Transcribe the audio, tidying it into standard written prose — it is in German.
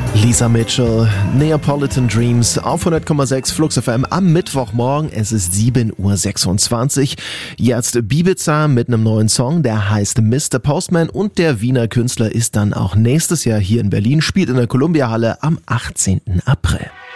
Lisa Mitchell, Neapolitan Dreams auf 100,6 Flux FM am Mittwochmorgen. Es ist 7:26 Uhr. Jetzt Bibiza mit einem neuen Song, der heißt Mr. Postman, und der Wiener Künstler ist dann auch nächstes Jahr hier in Berlin, spielt in der Columbia Halle am 18. April.